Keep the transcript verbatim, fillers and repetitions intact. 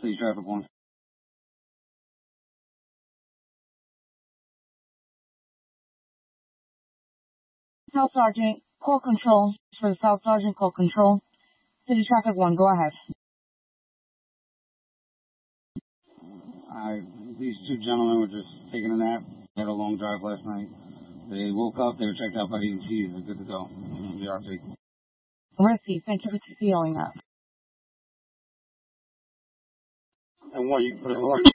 City Traffic one. South Sergeant, call control for the South Sergeant, call control. City Traffic one, go ahead. I, these two gentlemen were just taking a nap. Had a long drive last night. They woke up, they were checked out by the E M T, they're good to go. The R T. Risky, thank you for feeling that. And what, you put it